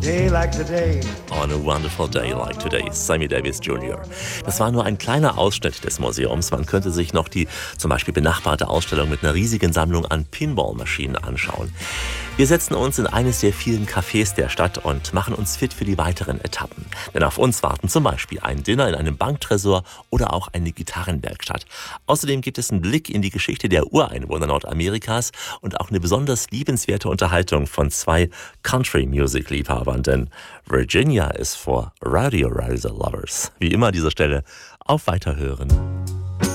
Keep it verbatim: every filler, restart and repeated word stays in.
day like today. On a wonderful day like today, Sammy Davis Junior Das war nur ein kleiner Ausschnitt des Museums. Man könnte sich noch die zum Beispiel benachbarte Ausstellung mit einer riesigen Sammlung an Pinball-Maschinen anschauen. Wir setzen uns in eines der vielen Cafés der Stadt und machen uns fit für die weiteren Etappen. Denn auf uns warten zum Beispiel ein Dinner in einem Banktresor oder auch eine Gitarrenwerkstatt. Außerdem gibt es einen Blick in die Geschichte der Ureinwohner Nordamerikas und auch eine besonders liebenswerte Unterhaltung von zwei Country-Music-Liebhabern. Denn Virginia ist for Radio Riser Lovers. Wie immer an dieser Stelle auf Weiterhören.